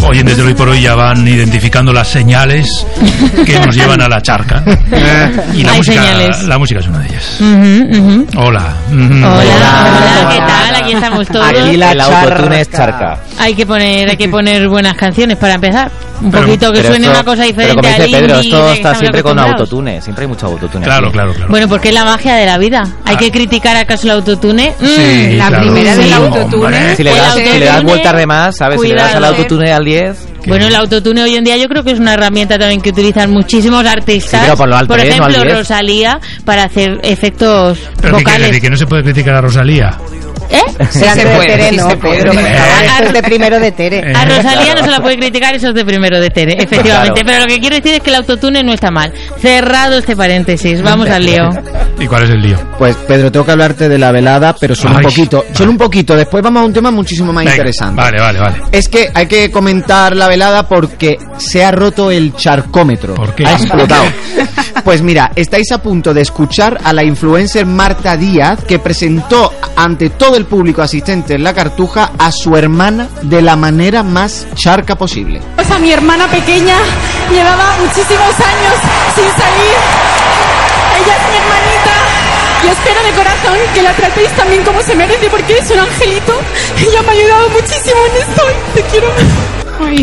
oyentes de hoy por hoy ya van identificando las señales que nos llevan a la charca. Y la música es una de ellas. Hola. Hola, ¿qué tal? Aquí estamos todos. Aquí el autotune es charca. Hay que poner buenas canciones para empezar. Un poquito que suene una cosa diferente al indie. Pedro, esto está siempre con autotune. Siempre hay mucho autotune. Claro. Bueno, porque es la magia de la vida. ¿Hay que criticar acaso el autotune? Sí, la primera del autotune. Si le das vueltas de más, ¿sabes? Si le das al autotune al 10... Bueno, el autotune hoy en día yo creo que es una herramienta también que utilizan muchísimos artistas. Sí, pero por lo alto, por ejemplo, no Rosalía, para hacer efectos ¿pero vocales. ¿Qué quiere decir? ¿Que no se puede criticar a Rosalía? Sí, se puede, no, Pedro, eso es de primero de Tere. A Rosalía no se la puede criticar, eso es de primero de Tere, efectivamente. Claro. Pero lo que quiero decir es que el autotune no está mal. Cerrado este paréntesis, vamos al lío. ¿Y cuál es el lío? Pues Pedro, tengo que hablarte de la velada, pero solo un poquito. Después vamos a un tema muchísimo más interesante. Vale. Es que hay que comentar la velada porque se ha roto el charcómetro. ¿Por qué? Ha explotado. Pues mira, estáis a punto de escuchar a la influencer Marta Díaz, que presentó ante todo el público asistente en la Cartuja a su hermana de la manera más charca posible. A mi hermana pequeña llevaba muchísimos años sin salir. Ella es mi hermanita. Y espero de corazón que la tratéis también como se merece, porque es un angelito. Ella me ha ayudado muchísimo en esto. Te quiero. Ay,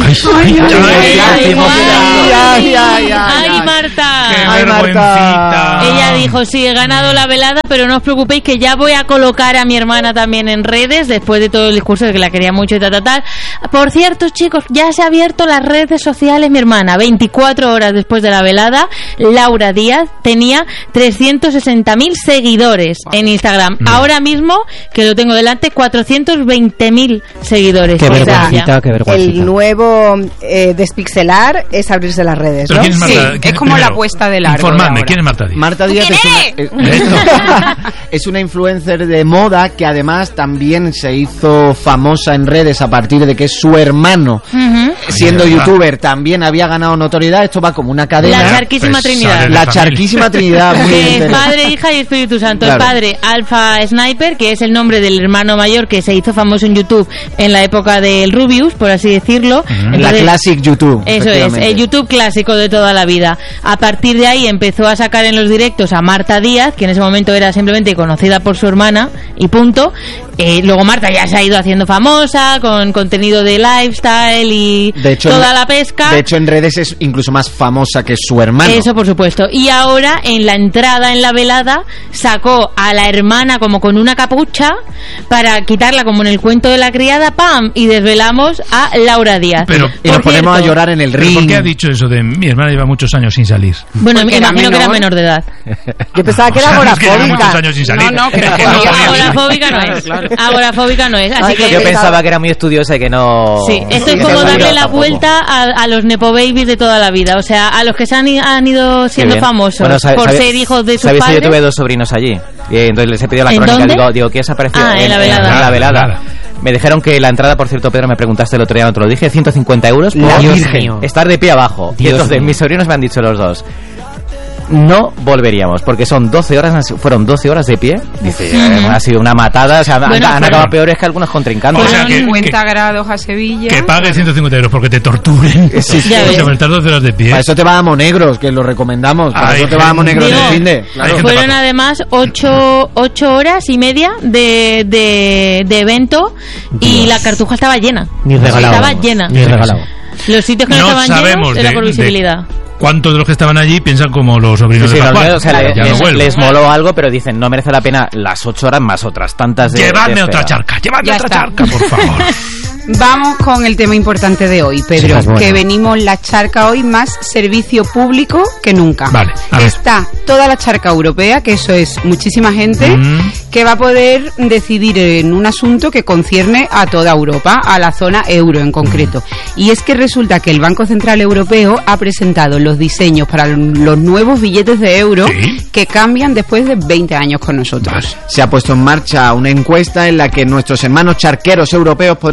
Marta. Qué vergüencita. Ella dijo, sí, he ganado la velada, pero no os preocupéis que ya voy a colocar a mi hermana también en redes, después de todo el discurso de que la quería mucho y tal. Por cierto, chicos, ya se ha abierto las redes sociales mi hermana. 24 horas después de la velada, Laura Díaz tenía 360.000 seguidores en Instagram. Ahora mismo, que lo tengo delante, 420.000 seguidores. Qué vergüencita, qué vergüencita. El nuevo despixelar es abrirse las redes, ¿no? ¿Quién es Marta? Sí, es como la puesta del árbol. Informadme, ¿quién es Marta Díaz? Marta Díaz es una influencer de moda que además también se hizo famosa en redes a partir de que es su hermano, siendo youtuber, también había ganado notoriedad. Esto va como una cadena. La charquísima Trinidad. La charquísima Trinidad. Que es Padre, Hija y Espíritu Santo. Claro. El padre, Alpha Sniper, que es el nombre del hermano mayor que se hizo famoso en YouTube en la época del Rubius, por así decirlo. En la Classic YouTube. Eso es, el YouTube clásico de toda la vida. A partir de ahí empezó a sacar en los directos a Marta Díaz, que en ese momento era simplemente conocida por su hermana, y punto. Luego Marta ya se ha ido haciendo famosa con contenido de lifestyle y toda la pesca. De hecho, en redes es incluso más famosa que su hermano. Eso, por supuesto. Y ahora, en la entrada en la velada, sacó a la hermana como con una capucha para quitarla como en el cuento de la criada, ¡pam! Y desvelamos a Laura Díaz. Y nos ponemos a llorar en el ring. ¿Por qué ha dicho eso de mi hermana lleva muchos años sin salir? Bueno, me imagino que era menor de edad. Yo pensaba que era agorafóbica. Muchos años sin salir. No, que agorafóbica no es. Agorafóbica no es. Así que yo pensaba que era muy estudiosa y que no... Sí, esto es como darle la vuelta a los nepo babies de toda la vida. O sea, a los que se han ido siendo famosos por ser hijos de sus padres. ¿Sabéis que yo tuve 2 sobrinos allí? Y entonces les he pedido la crónica. Digo, ¿qué os ha parecido? En la velada. En la velada. Me dijeron que la entrada, por cierto, Pedro, me preguntaste el otro día, no te lo dije, 150 euros por estar de pie abajo. Y entonces mis sobrinos me han dicho los dos, no volveríamos, porque son 12 horas, fueron 12 horas de pie. Dice, ha sido una matada, o sea, han acabado peores que algunos contrincantes. O sea, 50 grados a Sevilla. Que pagues 150 euros porque te torturen. Sí, ya ves. 12 horas de pie. Para eso te va a Monegros, que lo recomendamos. Para eso te va a Monegros el fin de. Claro. Fueron además 8 horas y media de evento. Dios. Y la Cartuja estaba llena. Ni regalado. Estaba llena. Ni regalado. Los sitios que no estaban llenos era por visibilidad. ¿Cuántos de los que estaban allí piensan como los sobrinos de Pascual? O sea, les moló algo, pero dicen, no merece la pena las 8 horas más otras tantas de... Llevadme otra charca, por favor. Vamos con el tema importante de hoy, Pedro, que venimos la charca hoy más servicio público que nunca. Vale, está toda la charca europea, que eso es muchísima gente, que va a poder decidir en un asunto que concierne a toda Europa, a la zona euro en concreto. Y es que resulta que el Banco Central Europeo ha presentado los diseños para los nuevos billetes de euro que cambian después de 20 años con nosotros. Se ha puesto en marcha una encuesta en la que nuestros hermanos charqueros europeos podrán elegir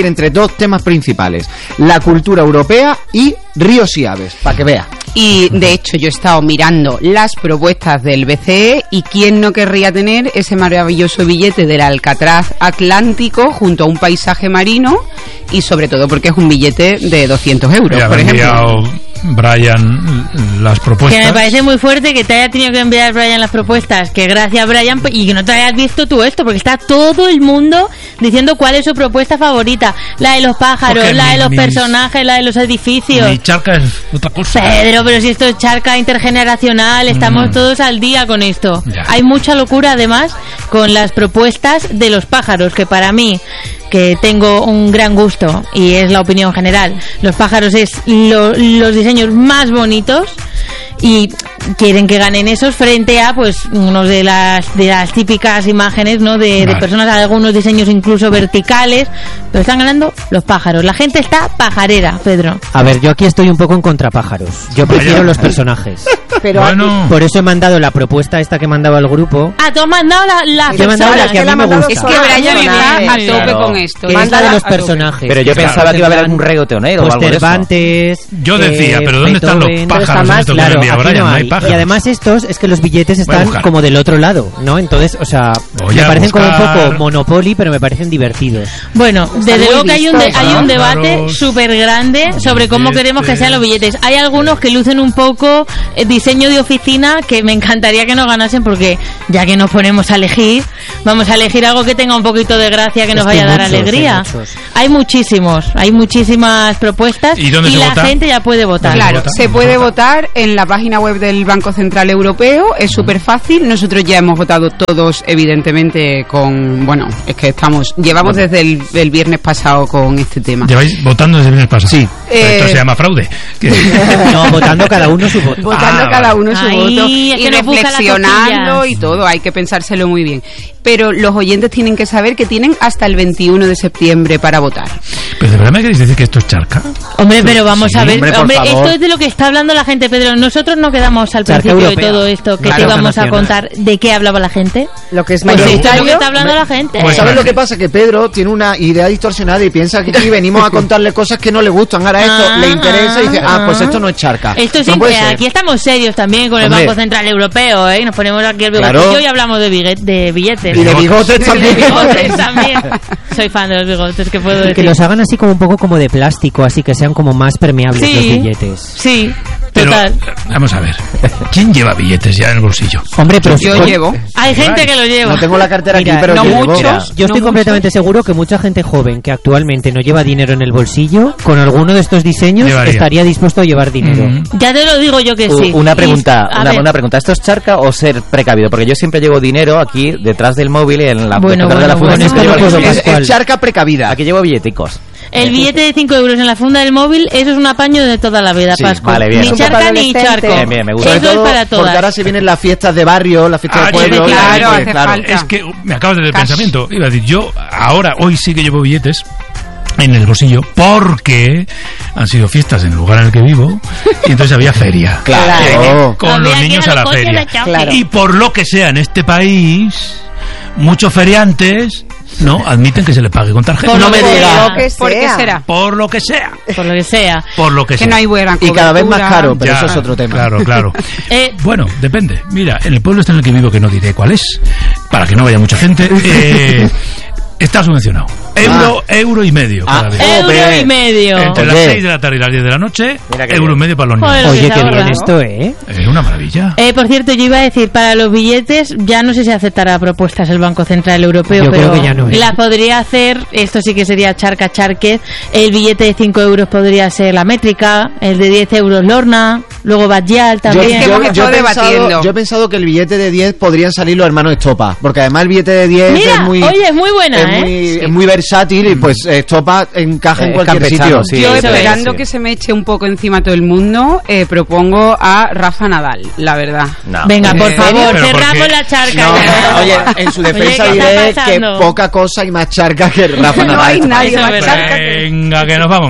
elegir entre dos temas principales: la cultura europea y ríos y aves, para que vea. Y de hecho yo he estado mirando las propuestas del BCE y quién no querría tener ese maravilloso billete del Alcatraz Atlántico junto a un paisaje marino, y sobre todo porque es un billete de 200 euros, ya, por ejemplo. Brian, las propuestas. Que me parece muy fuerte que te haya tenido que enviar Brian las propuestas, que gracias Brian, y que no te hayas visto tú esto, porque está todo el mundo diciendo cuál es su propuesta favorita: la de los pájaros, porque la de los personajes, la de los edificios. Mi charca es otra cosa. Pedro, pero si esto es charca intergeneracional, estamos todos al día con esto. Ya. Hay mucha locura además con las propuestas de los pájaros, que para mí, que tengo un gran gusto y es la opinión general, los pájaros es los diseños más bonitos, y quieren que ganen esos frente a pues unos de las típicas imágenes, ¿no? de personas, algunos diseños incluso verticales, pero están ganando los pájaros. La gente está pajarera, Pedro. A ver, yo aquí estoy un poco en contra pájaros. Yo prefiero los personajes. Pero bueno, por eso he mandado la propuesta esta que mandaba el grupo. Ah, tú has mandado la Yo he mandado la que a mí me gusta. Es que Brian está a tope Claro. con esto. Que es la de los personajes. Pero yo pensaba que iba a haber algún reggaetonero o algo de eso. Cervantes. yo decía, pero ¿dónde están los Beethoven, pájaros estos que claro, envía aquí Brian? no No hay hay. pájaros. Y además estos, es que los billetes Voy a están buscar. como del otro lado, ¿no? Entonces, o sea, Voy me a parecen como un buscar. poco Monopoly, pero me parecen divertidos. Bueno, desde luego que hay un Pájaros. debate súper grande sobre cómo queremos que sean los billetes. Hay algunos que lucen un poco diseño de oficina, que me encantaría que nos ganasen, porque ya que nos ponemos a elegir, vamos a elegir algo que tenga un poquito de gracia, que nos vaya a dar alegría. Hay muchísimas propuestas, ¿Y dónde se la vota? gente ya puede votar. Claro, Vota, se puede votar en la página web del Banco Central Europeo, es súper fácil. Nosotros ya hemos votado todos, evidentemente, es que llevamos desde el viernes pasado con este tema. ¿Lleváis votando desde el viernes pasado? Sí. Esto se llama fraude. No, votando cada uno su voto. Votando cada uno su Ay, voto es y que nos busca las reflexionando costillas. y todo, hay que pensárselo muy bien. Pero los oyentes tienen que saber que tienen hasta el 21 de septiembre para votar. ¿Pero de verdad me queréis decir que esto es charca? Hombre, pero vamos a ver, hombre, por favor. esto es de lo que está hablando la gente, Pedro. Nosotros no quedamos al Charca principio europea. de todo esto, que Claro, te íbamos a nacional. contar de qué hablaba la gente. Lo que es Pues esto es lo que mayoritario. está hablando la gente. Pues ¿Sabes lo que pasa? Que Pedro tiene una idea distorsionada y piensa que aquí venimos a contarle cosas que no le gustan. Ahora esto le interesa y dice, pues esto no es charca. Esto no sí, puede ser. aquí estamos serios también con el Hombre. Banco Central Europeo, ¿eh? Nos ponemos aquí el bigotillo Claro. y hablamos de billetes. Y de bigotes De también. bigotes también. Soy fan de los bigotes, que puedo decir. Que los hagan así como un poco como de plástico, así que sean como más permeables Sí. los billetes. Sí, Pero, total. vamos a ver. ¿Quién lleva billetes ya en el bolsillo? Hombre, pero Yo llevo. Hay gente que lo lleva. No tengo la cartera Mira, aquí, pero no yo llevo. muchos. yo estoy No completamente seguro que mucha gente joven que actualmente no lleva dinero en el bolsillo, con alguno de estos diseños Llevaría. estaría dispuesto a llevar dinero. Ya te lo digo yo que sí. Una pregunta, Y- a ver, una pregunta. ¿Esto es charca o ser precavido? Porque yo siempre llevo dinero aquí detrás del móvil y en la Bueno, detrás de la bueno, funda. bueno, siempre llevo bueno. el Es, bolsillo. es charca precavida. Aquí llevo billeticos. El billete de 5 euros en la funda del móvil, eso es un apaño de toda la vida, Sí, Pascu. vale, bien. Ni Es un charca poco ni adolescente. charco. Bien, bien, me gusta. Sobre Eso es todo para porque todas. ahora se vienen las fiestas de barrio, las fiestas de pueblo. claro, pues, hace falta. Es que me acabas de dar el Cash. pensamiento. Iba a decir, yo hoy sí que llevo billetes en el bolsillo porque han sido fiestas en el lugar en el que vivo y entonces había feria. Claro. Con Había los que ir niños a a la los coches feria. de choque. Claro. Y por lo que sea en este país, muchos feriantes no admiten que se le pague con tarjeta. Por No lo me que digas. sea. Lo que ¿Por qué sea. será? Por lo que sea. Por lo que sea. Por lo que Que sea. no hay buena Y cada vez más cobertura. caro, pero Ya, eso es otro tema. Claro, claro. Eh, Bueno, depende. Mira, en el pueblo este en el que vivo, que no diré cuál es, para que no vaya mucha gente, está subvencionado. Euro y medio cada vez. euro y medio. Entre las Oye. 6 de la tarde y las 10 de la noche, Mira qué euro y bien. medio para los Joder. niños. Oye, que qué se bien ahorra, esto, ¿eh? Es una maravilla. Por cierto, yo iba a decir, para los billetes, ya no sé si aceptará propuestas el Banco Central Europeo, Yo pero creo que ya no, ¿eh? las podría hacer, esto sí que sería charca charquez, el billete de 5 euros podría ser la métrica, el de 10 euros Lorna, luego Badial también. Es que hemos estado debatiendo. yo he pensado que el billete de 10 podrían salir los hermanos Estopa, porque además el billete de 10 Mira, es muy... oye, es muy buena, es muy versátil y pues Estopa encaja en cualquier campechano, sitio. sí. Yo eso esperando sí. que se me eche un poco encima todo el mundo, propongo a Rafa Nadal, la verdad. No. Venga, por favor, pero cerramos porque- la charca. No, ya. oye, en su defensa Oye, ¿qué está diré que pasando? poca cosa y más charca que Rafa No Nadal. hay nadie Eso es más verdad. charca que... Venga, que nos vamos.